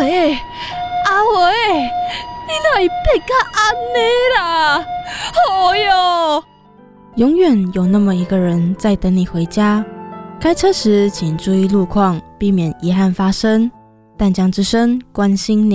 伟，阿伟，你哪会变甲安尼啦？好哟！ 永远有那么一个人在等你回家。开车时请注意路况，避免遗憾发生。淡江之声关心您。